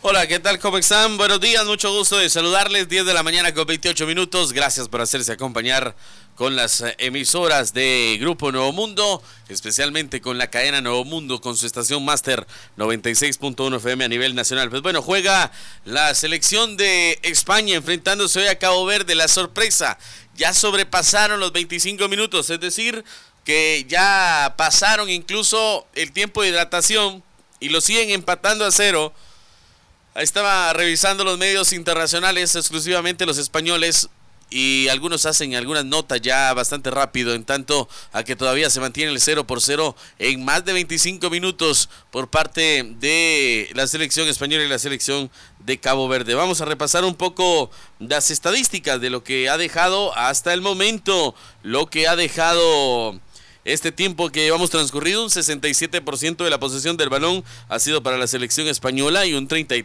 Hola, ¿qué tal? ¿Cómo están? Buenos días, mucho gusto de saludarles. 10 de la mañana con 28 minutos. Gracias por hacerse acompañar con las emisoras de Grupo Nuevo Mundo, especialmente con la cadena Nuevo Mundo, con su estación Máster 96.1 FM a nivel nacional. Pues bueno, juega la selección de España enfrentándose hoy a Cabo Verde. La sorpresa, ya sobrepasaron los 25 minutos, es decir, que ya pasaron incluso el tiempo de hidratación y lo siguen empatando a 0. Estaba revisando los medios internacionales, exclusivamente los españoles, y algunos hacen algunas notas ya bastante rápido, en tanto a que todavía se mantiene el 0-0 en más de 25 minutos por parte de la selección española y la selección de Cabo Verde. Vamos a repasar un poco las estadísticas de lo que ha dejado hasta el momento, lo que ha dejado este tiempo que llevamos transcurrido. Un 67% de la posesión del balón ha sido para la selección española y un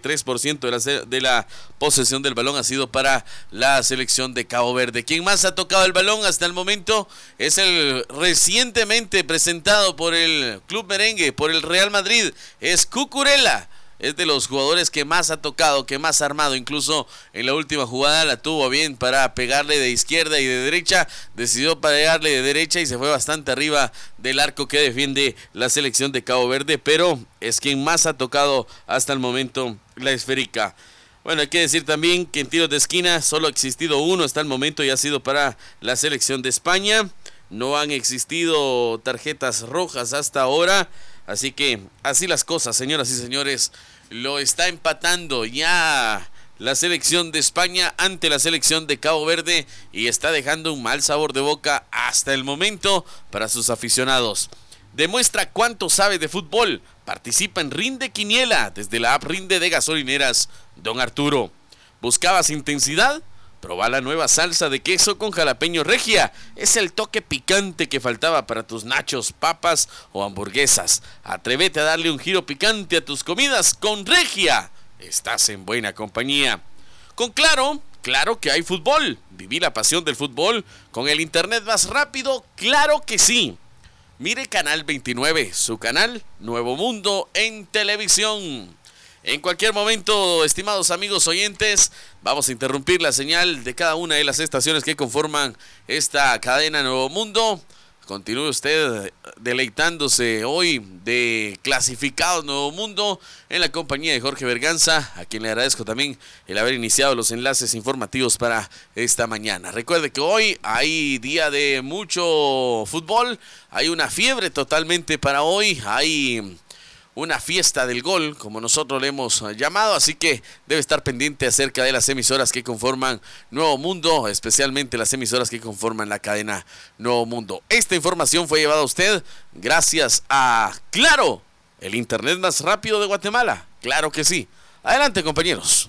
33% de la posesión del balón ha sido para la selección de Cabo Verde. Quien más ha tocado el balón hasta el momento es el recientemente presentado por el Club Merengue, por el Real Madrid, es Cucurella. Es de los jugadores que más ha tocado, que más ha armado. Incluso en la última jugada la tuvo bien para pegarle de izquierda y de derecha. Decidió pegarle de derecha y se fue bastante arriba del arco que defiende la selección de Cabo Verde. Pero es quien más ha tocado hasta el momento la esférica. Bueno, hay que decir también que en tiros de esquina solo ha existido uno hasta el momento y ha sido para la selección de España. No han existido tarjetas rojas hasta ahora. Así que así las cosas, señoras y señores, lo está empatando ya la selección de España ante la selección de Cabo Verde y está dejando un mal sabor de boca hasta el momento para sus aficionados. Demuestra cuánto sabe de fútbol, participa en Rinde Quiniela desde la app Rinde de Gasolineras Don Arturo. ¿Buscabas intensidad? Proba la nueva salsa de queso con jalapeño Regia. Es el toque picante que faltaba para tus nachos, papas o hamburguesas. Atrévete a darle un giro picante a tus comidas con Regia. Estás en buena compañía. Con Claro, claro que hay fútbol. Viví la pasión del fútbol con el internet más rápido, claro que sí. Mire Canal 29, su canal Nuevo Mundo en televisión. En cualquier momento, estimados amigos oyentes, vamos a interrumpir la señal de cada una de las estaciones que conforman esta cadena Nuevo Mundo. Continúe usted deleitándose hoy de Clasificados Nuevo Mundo en la compañía de Jorge Berganza, a quien le agradezco también el haber iniciado los enlaces informativos para esta mañana. Recuerde que hoy hay día de mucho fútbol, hay una fiebre totalmente para hoy, hay una fiesta del gol, como nosotros le hemos llamado, así que debe estar pendiente acerca de las emisoras que conforman Nuevo Mundo, especialmente las emisoras que conforman la cadena Nuevo Mundo. Esta información fue llevada a usted gracias a Claro, el internet más rápido de Guatemala. Claro que sí. Adelante, compañeros.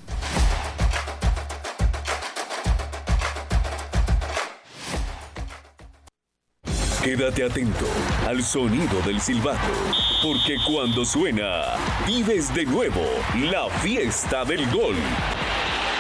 Quédate atento al sonido del silbato, porque cuando suena, vives de nuevo la fiesta del gol.